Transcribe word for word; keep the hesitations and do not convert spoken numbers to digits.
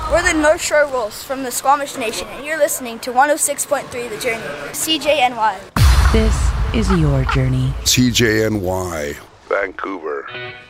We're the North Shore Wolves from the Squamish Nation, and you're listening to one oh six point three The Journey, C J N Y. This is your journey. C J N Y, Vancouver.